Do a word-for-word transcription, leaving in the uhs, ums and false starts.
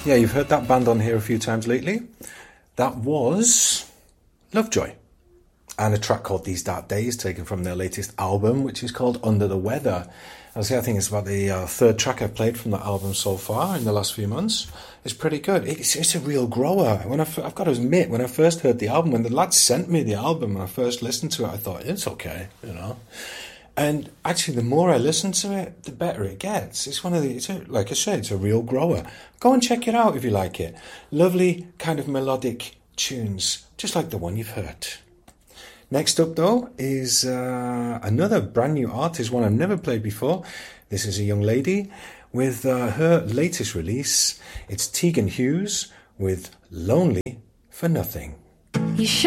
Yeah, you've heard that band on here a few times lately. That was Lovejoy. And a track called These Dark Days, taken from their latest album, which is called Under the Weather. I think it's about the uh, third track I've played from that album so far in the last few months. It's pretty good. It's, it's a real grower. When I f- I've got to admit, when I first heard the album, when the lads sent me the album and I first listened to it, I thought, it's okay, you know. And actually, the more I listen to it, the better it gets. It's one of the, it's a, like I said, it's a real grower. Go and check it out if you like it. Lovely kind of melodic tunes, just like the one you've heard. Next up, though, is uh, another brand new artist, one I've never played before. This is a young lady with uh, her latest release. It's Tegan Hughes with Lonely for Nothing. You should